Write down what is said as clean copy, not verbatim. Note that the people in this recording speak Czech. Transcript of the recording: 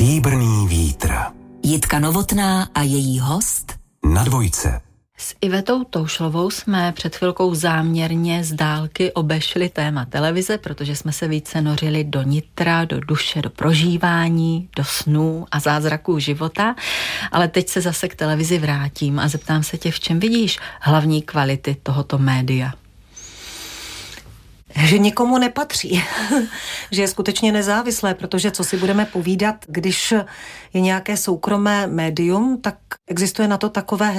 Stříbrný vítr. Jitka Novotná a její host Na Dvojce. S Ivetou Toušlovou jsme před chvilkou záměrně z dálky obešli téma televize, protože jsme se více nořili do nitra, do duše, do prožívání, do snů a zázraků života. Ale teď se zase k televizi vrátím a zeptám se tě, v čem vidíš hlavní kvality tohoto média? Že nikomu nepatří, že je skutečně nezávislé, protože co si budeme povídat, když je nějaké soukromé médium, tak existuje na to takové